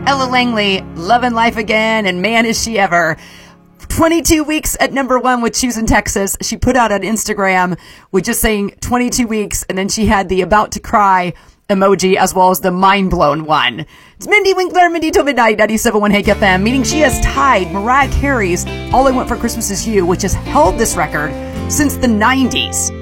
Ella Langley, Lovin' Life Again, and Man Is She Ever. 22 weeks at number one with Choosing Texas. She put out on Instagram with just saying 22 weeks, and then she had the about to cry emoji as well as the mind blown one. It's Mindy Winkler, Mindy Till Midnight, 97.1 Hake FM, meaning she has tied Mariah Carey's All I Want for Christmas Is You, which has held this record since the 90s.